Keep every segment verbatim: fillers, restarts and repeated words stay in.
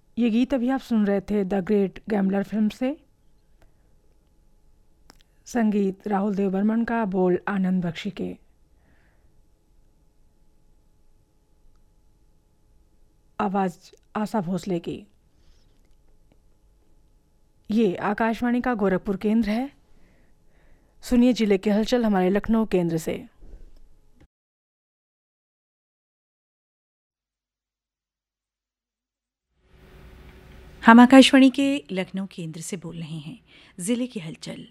ये गीत अभी आप सुन रहे थे द ग्रेट गैम्बलर फिल्म से। संगीत राहुल देव बर्मन का, बोल आनंद बख्शी के। आवाज़ आशा भोसले की। ये आकाशवाणी का गोरखपुर केंद्र है। सुनिए जिले के हलचल हमारे लखनऊ केंद्र से। हम आकाशवाणी के लखनऊ केंद्र से बोल रहे हैं। जिले की हलचल।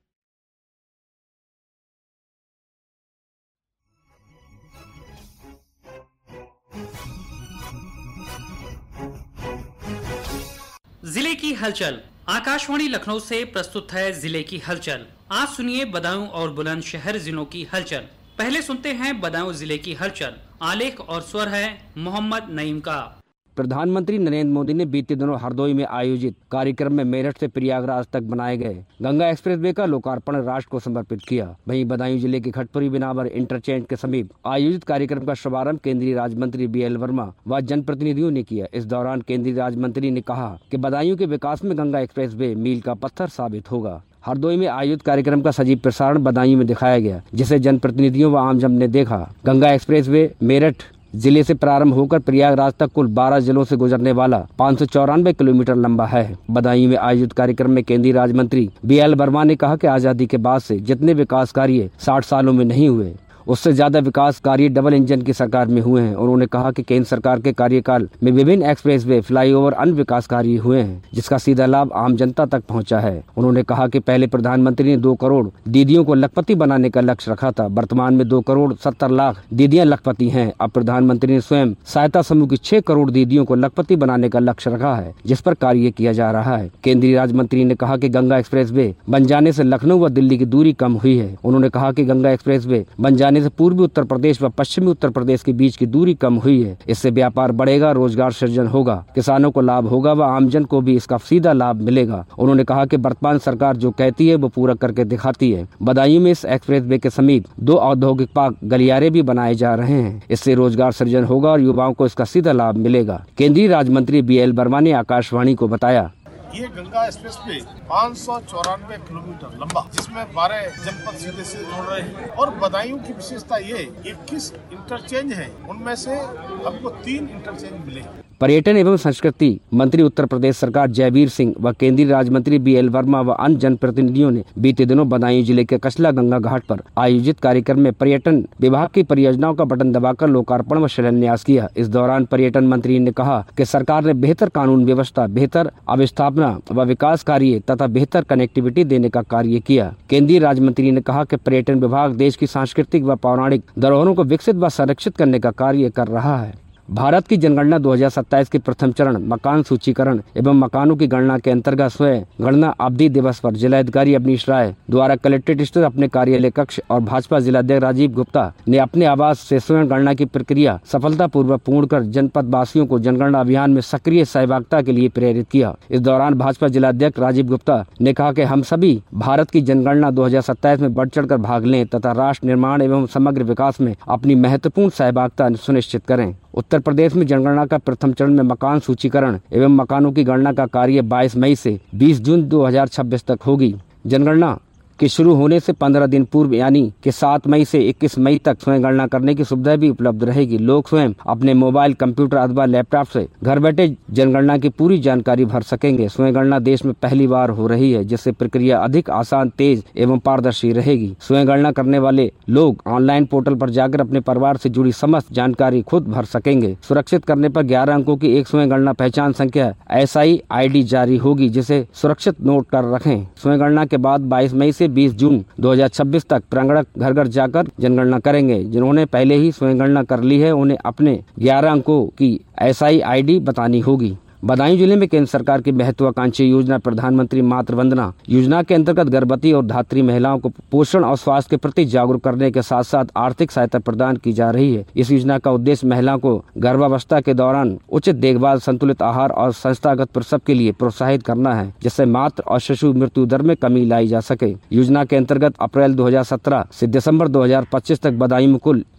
जिले की हलचल आकाशवाणी लखनऊ से प्रस्तुत है। जिले की हलचल आज सुनिए बदायूं और बुलंदशहर जिलों की हलचल। पहले सुनते हैं बदायूं जिले की हलचल। आलेख और स्वर है मोहम्मद नईम का। प्रधानमंत्री नरेंद्र मोदी ने बीते दिनों हरदोई में आयोजित कार्यक्रम में मेरठ से प्रयागराज तक बनाए गए गंगा एक्सप्रेसवे का लोकार्पण राष्ट्र को समर्पित किया। वहीं बदायूं जिले के खटपुरी बिनावर इंटरचेंज के समीप आयोजित कार्यक्रम का शुभारंभ केंद्रीय राज्य मंत्री बी एल वर्मा व जनप्रतिनिधियों ने किया। इस दौरान केंद्रीय राज्य मंत्री ने कहा कि बदायूं के विकास में गंगा एक्सप्रेसवे मील का पत्थर साबित होगा। हरदोई में आयोजित कार्यक्रम का सजीव प्रसारण बदायूं में दिखाया गया, जिसे जनप्रतिनिधियों व आमजन ने देखा। गंगा एक्सप्रेसवे मेरठ जिले से प्रारंभ होकर प्रयागराज तक कुल बारह जिलों से गुजरने वाला पाँच सौ चौरानवे किलोमीटर लंबा है। बदायूं में आयोजित कार्यक्रम में केंद्रीय राज्य मंत्री बी एल वर्मा ने कहा कि आजादी के बाद से जितने विकास कार्य साठ सालों में नहीं हुए, उससे ज्यादा विकास कार्य डबल इंजन की सरकार में हुए हैं। उन्होंने कहा कि केंद्र सरकार के कार्यकाल में विभिन्न एक्सप्रेसवे, फ्लाईओवर, अन्य विकास कार्य हुए हैं, जिसका सीधा लाभ आम जनता तक पहुंचा है। उन्होंने कहा कि पहले प्रधानमंत्री ने दो करोड़ दीदियों को लखपति बनाने का लक्ष्य रखा था। वर्तमान में दो करोड़ सत्तर लाख दीदियां लखपति हैं। अब प्रधानमंत्री ने स्वयं सहायता समूह की छह करोड़ दीदियों को लखपति बनाने का लक्ष्य रखा है, जिस पर कार्य किया जा रहा है। केंद्रीय राज्य मंत्री ने कहा कि गंगा एक्सप्रेसवे बन जाने से लखनऊ व दिल्ली की दूरी कम हुई है। उन्होंने कहा कि गंगा एक्सप्रेसवे बन जाने से पूर्वी उत्तर प्रदेश व पश्चिमी उत्तर प्रदेश के बीच की दूरी कम हुई है। इससे व्यापार बढ़ेगा, रोजगार सृजन होगा, किसानों को लाभ होगा व आमजन को भी इसका सीधा लाभ मिलेगा। उन्होंने कहा कि वर्तमान सरकार जो कहती है वो पूरा करके दिखाती है। बदायूं में इस एक्सप्रेसवे के समीप दो औद्योगिक पार्क गलियारे भी बनाए जा रहे हैं। इससे रोजगार सृजन होगा और युवाओं को इसका सीधा लाभ मिलेगा। केंद्रीय राज्य मंत्री बी एल वर्मा ने आकाशवाणी को बताया, ये गंगा एक्सप्रेसवे पाँच सौ चौरानवे किलोमीटर लंबा, जिसमें बारह जनपद सीधे से जोड़ रहे हैं। और बदायूं की विशेषता ये इक्कीस इंटरचेंज हैं, उनमें से हमको तीन इंटरचेंज मिले। पर्यटन एवं संस्कृति मंत्री उत्तर प्रदेश सरकार जयवीर सिंह व केंद्रीय राज्य मंत्री बी एल वर्मा व अन्य जनप्रतिनिधियों ने बीते दिनों बदायूं जिले के कचला गंगा घाट पर आयोजित कार्यक्रम में पर्यटन विभाग की परियोजनाओं का बटन दबाकर लोकार्पण व शिलान्यास किया। इस दौरान पर्यटन मंत्री ने कहा कि सरकार ने बेहतर कानून व्यवस्था, बेहतर अवस्थापना व विकास कार्य तथा बेहतर कनेक्टिविटी देने का कार्य किया। केंद्रीय राज्य मंत्री ने कहा कि पर्यटन विभाग देश की सांस्कृतिक व पौराणिक धरोहरों को विकसित व संरक्षित करने का कार्य कर रहा है। भारत की जनगणना दो हज़ार सत्ताईस के प्रथम चरण मकान सूचीकरण एवं मकानों की गणना के अंतर्गत स्वयं गणना अवधि दिवस पर जिलाधिकारी अवनीश राय द्वारा कलेक्ट्रेट स्थित अपने कार्यालय कक्ष और भाजपा जिलाध्यक्ष राजीव गुप्ता ने अपने आवास से स्वयं गणना की प्रक्रिया सफलतापूर्वक पूर्ण कर जनपद वासियों को जनगणना अभियान में सक्रिय सहभागिता के लिए प्रेरित किया। इस दौरान भाजपा जिलाध्यक्ष राजीव गुप्ता ने कहा कि हम सभी भारत की जनगणना दो हजार सत्ताईस में बढ़ चढ़ कर भाग लें तथा राष्ट्र निर्माण एवं समग्र विकास में अपनी महत्वपूर्ण सहभागिता सुनिश्चित करें। उत्तर प्रदेश में जनगणना का प्रथम चरण में मकान सूचीकरण एवं मकानों की गणना का कार्य बाईस मई से बीस जून दो हज़ार छब्बीस तक होगी। जनगणना के शुरू होने से पंद्रह दिन पूर्व यानी कि सात मई से इक्कीस मई तक स्वयं गणना करने की सुविधा भी उपलब्ध रहेगी। लोग स्वयं अपने मोबाइल, कंप्यूटर अथवा लैपटॉप से घर बैठे जनगणना की पूरी जानकारी भर सकेंगे। स्वयं गणना देश में पहली बार हो रही है, जिससे प्रक्रिया अधिक आसान, तेज एवं पारदर्शी रहेगी। स्वयं गणना करने वाले लोग ऑनलाइन पोर्टल पर जाकर अपने परिवार से जुड़ी समस्त जानकारी खुद भर सकेंगे। सुरक्षित करने पर ग्यारह अंकों की एक स्वयं गणना पहचान संख्या एस आई आई डी जारी होगी, जिसे सुरक्षित नोट कर रखें। स्वयं गणना के बाद बाईस मई से बीस जून दो हज़ार छब्बीस तक प्रांगणक घर घर जाकर जनगणना करेंगे। जिन्होंने पहले ही स्वयं गणना कर ली है, उन्हें अपने ग्यारह अंकों की एस आई आई डी बतानी होगी। बदायूं जिले में केंद्र सरकार की महत्वाकांक्षी योजना प्रधानमंत्री मातृ वंदना योजना के अंतर्गत गर्भवती और धात्री महिलाओं को पोषण और स्वास्थ्य के प्रति जागरूक करने के साथ साथ आर्थिक सहायता प्रदान की जा रही है। इस योजना का उद्देश्य महिलाओं को गर्भावस्था के दौरान उचित देखभाल, संतुलित आहार और संस्थागत प्रसव के लिए प्रोत्साहित करना है, जिससे मातृ और शिशु मृत्यु दर में कमी लाई जा सके। योजना के अंतर्गत अप्रैल दो हजार सत्रह से दिसंबर दो हजार पच्चीस तक बदायूं में कुल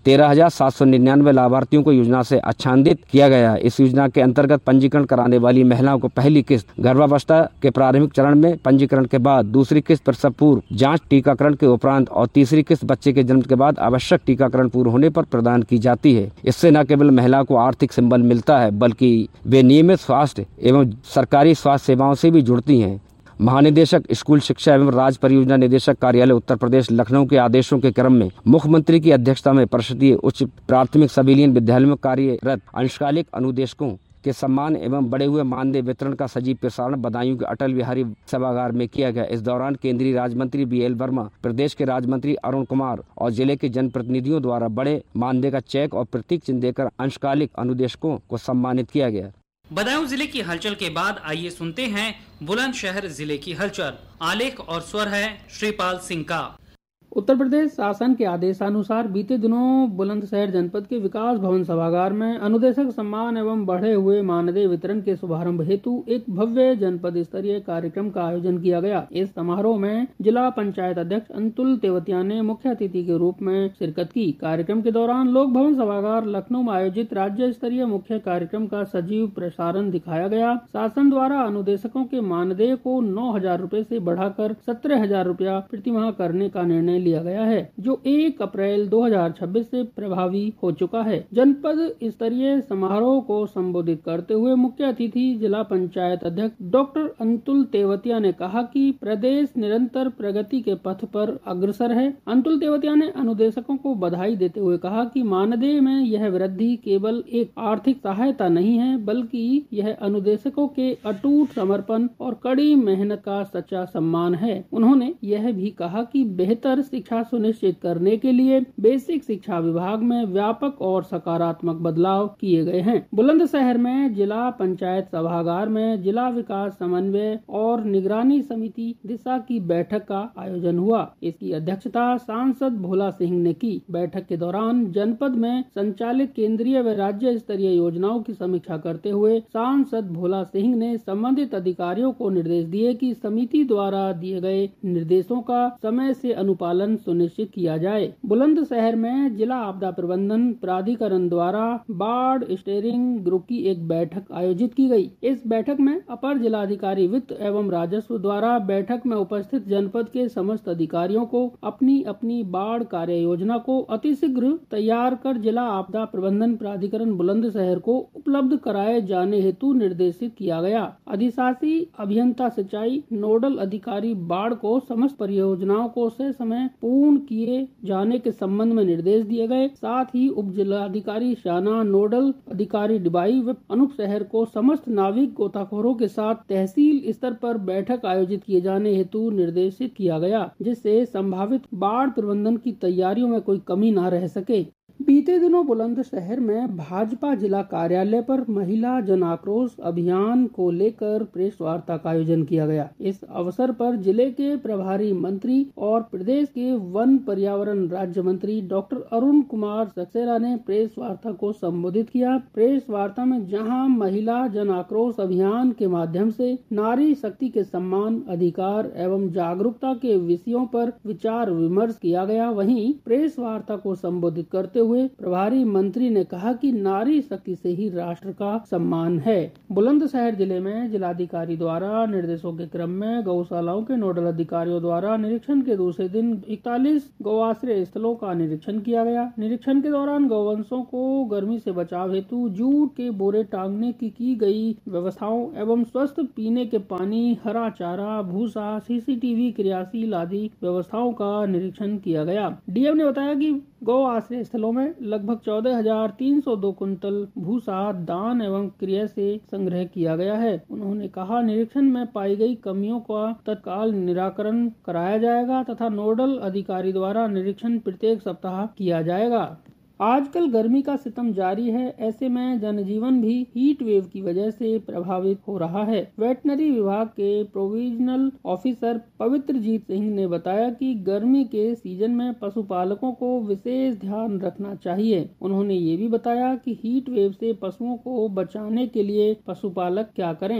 तेरह हजार सात सौ निन्यानवे लाभार्थियों को योजना से आच्छादित किया गया है। इस योजना के अंतर्गत पंजीकरण कराने वाली महिलाओं को पहली किस्त गर्भावस्था के प्रारंभिक चरण में, पंजीकरण के बाद दूसरी किस्त प्रसव पूर्व जांच टीकाकरण के उपरांत और तीसरी किस्त बच्चे के जन्म के बाद आवश्यक टीकाकरण पूर्ण होने पर प्रदान की जाती है। इससे न केवल महिला को आर्थिक संबल मिलता है बल्कि वे नियमित स्वास्थ्य एवं सरकारी स्वास्थ्य सेवाओं से भी जुड़ती हैं। महानिदेशक स्कूल शिक्षा एवं राज्य परियोजना निदेशक कार्यालय उत्तर प्रदेश लखनऊ के आदेशों के क्रम में मुख्यमंत्री की अध्यक्षता में परिषदीय उच्च प्राथमिक सिविलियन विद्यालयों में कार्यरत अंशकालिक अनुदेशकों के सम्मान एवं बढ़े हुए मानदेय वितरण का सजीव प्रसारण बदायूं के अटल बिहारी सभागार में किया गया। इस दौरान केंद्रीय राज्य मंत्री बी एल वर्मा, प्रदेश के राज्य मंत्री अरुण कुमार और जिले के जनप्रतिनिधियों द्वारा बड़े मानदेय का चेक और प्रतीक चिन्ह देकर अंशकालिक अनुदेशकों को सम्मानित किया गया। बदायूं जिले की हलचल के बाद आइए सुनते हैं बुलंदशहर जिले की हलचल। आलेख और स्वर है श्रीपाल सिंह का। उत्तर प्रदेश शासन के आदेशानुसार बीते दिनों बुलंदशहर जनपद के विकास भवन सभागार में अनुदेशक सम्मान एवं बढ़े हुए मानदेय वितरण के शुभारंभ हेतु एक भव्य जनपद स्तरीय कार्यक्रम का आयोजन किया गया। इस समारोह में जिला पंचायत अध्यक्ष अंतुल तेवतिया ने मुख्य अतिथि के रूप में शिरकत की। कार्यक्रम के दौरान लोक भवन सभागार लखनऊ में आयोजित राज्य स्तरीय मुख्य कार्यक्रम का सजीव प्रसारण दिखाया गया। शासन द्वारा अनुदेशकों के मानदेय को नौ हजार रूपए से बढ़ाकर सत्रह हजार रूपया प्रतिमाह करने का निर्णय लिया गया है, जो एक अप्रैल दो हजार छब्बीस से प्रभावी हो चुका है। जनपद स्तरीय समारोह को संबोधित करते हुए मुख्य अतिथि जिला पंचायत अध्यक्ष डॉक्टर अंतुल तेवतिया ने कहा कि प्रदेश निरंतर प्रगति के पथ पर अग्रसर है। अंतुल तेवतिया ने अनुदेशकों को बधाई देते हुए कहा कि मानदेय में यह वृद्धि केवल एक आर्थिक सहायता नहीं है, बल्कि यह अनुदेशकों के अटूट समर्पण और कड़ी मेहनत का सच्चा सम्मान है। उन्होंने यह भी कहा कि बेहतर शिक्षा सुनिश्चित करने के लिए बेसिक शिक्षा विभाग में व्यापक और सकारात्मक बदलाव किए गए हैं। बुलंदशहर में जिला पंचायत सभागार में जिला विकास समन्वय और निगरानी समिति दिशा की बैठक का आयोजन हुआ। इसकी अध्यक्षता सांसद भोला सिंह ने की। बैठक के दौरान जनपद में संचालित केंद्रीय व राज्य स्तरीय योजनाओं की समीक्षा करते हुए सांसद भोला सिंह ने संबंधित अधिकारियों को निर्देश दिए कि समिति द्वारा दिए गए निर्देशों का समय से अनुपालन सुनिश्चित किया जाए। बुलंदशहर में जिला आपदा प्रबंधन प्राधिकरण द्वारा बाढ़ स्टीयरिंग ग्रुप की एक बैठक आयोजित की गई। इस बैठक में अपर जिलाधिकारी वित्त एवं राजस्व द्वारा बैठक में उपस्थित जनपद के समस्त अधिकारियों को अपनी अपनी बाढ़ कार्य योजना को अतिशीघ्र तैयार कर जिला आपदा प्रबंधन प्राधिकरण बुलंदशहर को उपलब्ध कराए जाने हेतु निर्देशित किया गया। अधिशासी अभियंता सिंचाई नोडल अधिकारी बाढ़ को समस्त परियोजनाओं को से समय पूर्ण किए जाने के संबंध में निर्देश दिए गए। साथ ही उप जिलाधिकारी शाना, नोडल अधिकारी डिबाई व अनूप शहर को समस्त नाविक गोताखोरों के साथ तहसील स्तर पर बैठक आयोजित किए जाने हेतु निर्देशित किया गया, जिससे संभावित बाढ़ प्रबंधन की तैयारियों में कोई कमी न रह सके। बीते दिनों बुलंदशहर में भाजपा जिला कार्यालय पर महिला जन आक्रोश अभियान को लेकर प्रेस वार्ता का आयोजन किया गया। इस अवसर पर जिले के प्रभारी मंत्री और प्रदेश के वन पर्यावरण राज्य मंत्री डॉक्टर अरुण कुमार सक्सेना ने प्रेस वार्ता को संबोधित किया। प्रेस वार्ता में जहां महिला जन आक्रोश अभियान के माध्यम से नारी शक्ति के सम्मान, अधिकार एवं जागरूकता के विषयों पर विचार विमर्श किया गया, वहीं प्रेस वार्ता को संबोधित करते हुए प्रभारी मंत्री ने कहा कि नारी शक्ति से ही राष्ट्र का सम्मान है। बुलंदशहर जिले में जिलाधिकारी द्वारा निर्देशों के क्रम में गौशालाओं के नोडल अधिकारियों द्वारा निरीक्षण के दूसरे दिन इकतालीस गौआश्रय स्थलों का निरीक्षण किया गया। निरीक्षण के दौरान गौवंशों को गर्मी से बचाव हेतु जूट के बोरे टांगने की की गई व्यवस्थाओं एवं स्वस्थ पीने के पानी, हरा चारा, भूसा, सीसीटीवी क्रियाशील आदि व्यवस्थाओं का निरीक्षण किया गया। डीएम ने बताया कि गौ आश्रय स्थलों में लगभग चौदह हजार तीन सौ दो कुंतल भूसा दान एवं क्रिया से संग्रह किया गया है। उन्होंने कहा निरीक्षण में पाई गई कमियों का तत्काल निराकरण कराया जाएगा तथा नोडल अधिकारी द्वारा निरीक्षण प्रत्येक सप्ताह किया जाएगा। आजकल गर्मी का सितम जारी है, ऐसे में जनजीवन भी हीट वेव की वजह से प्रभावित हो रहा है। वेटनरी विभाग के प्रोविजनल ऑफिसर पवित्रजीत सिंह ने बताया कि गर्मी के सीजन में पशुपालकों को विशेष ध्यान रखना चाहिए। उन्होंने ये भी बताया कि हीट वेव से पशुओं को बचाने के लिए पशुपालक क्या करें।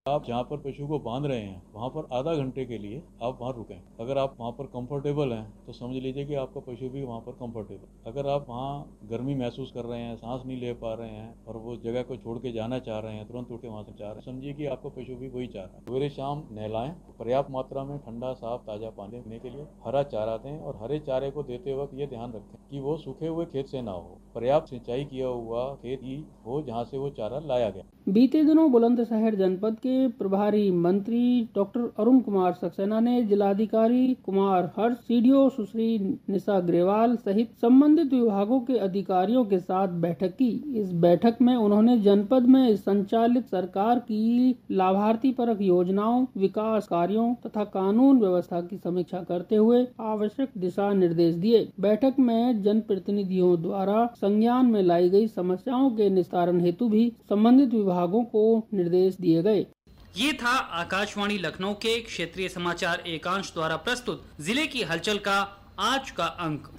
आप जहाँ पर पशु को बांध रहे हैं वहाँ पर आधा घंटे के लिए आप वहाँ रुकें। अगर आप वहाँ पर कंफर्टेबल हैं तो समझ लीजिए कि आपका पशु भी वहाँ पर कंफर्टेबल। अगर आप वहाँ गर्मी महसूस कर रहे हैं, सांस नहीं ले पा रहे हैं और वो जगह को छोड़ के जाना चाह रहे हैं, तुरंत उठ के वहाँ से चाह रहे हैं, समझिए कि आपका पशु भी वही चाह रहा है। सवेरे शाम नहलाएं, पर्याप्त मात्रा में ठंडा साफ ताजा पानी पीने के लिए हरा चारा दें और हरे चारे को देते वक्त ये ध्यान रखें कि वो सूखे हुए खेत से ना हो, पर्याप्त सिंचाई किया हुआ खेत ही हो जहाँ से वो चारा लाया गया। बीते दिनों बुलंदशहर जनपद के प्रभारी मंत्री डॉक्टर अरुण कुमार सक्सेना ने जिलाधिकारी कुमार हर्ष, सीडीओ सुश्री निशा ग्रेवाल सहित संबंधित विभागों के अधिकारियों के साथ बैठक की। इस बैठक में उन्होंने जनपद में संचालित सरकार की लाभार्थी परक योजनाओं, विकास कार्यों तथा कानून व्यवस्था की समीक्षा करते हुए आवश्यक दिशा निर्देश दिए। बैठक में जनप्रतिनिधियों द्वारा संज्ञान में लाई गई समस्याओं के निस्तारण हेतु भी संबंधित विभागों को निर्देश दिए गए। ये था आकाशवाणी लखनऊ के क्षेत्रीय समाचार एकांश द्वारा प्रस्तुत जिले की हलचल का आज का अंक।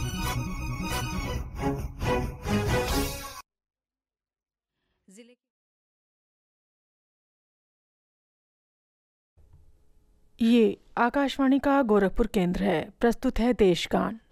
जिले ये आकाशवाणी का गोरखपुर केंद्र है। प्रस्तुत है देशगान।